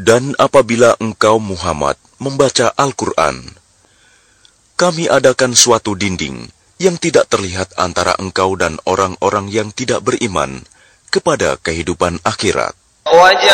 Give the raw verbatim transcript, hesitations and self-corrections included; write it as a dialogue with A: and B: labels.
A: Dan apabila engkau Muhammad membaca Al-Quran, kami adakan suatu dinding yang tidak terlihat antara engkau dan orang-orang yang tidak beriman kepada kehidupan akhirat.
B: وجعلنا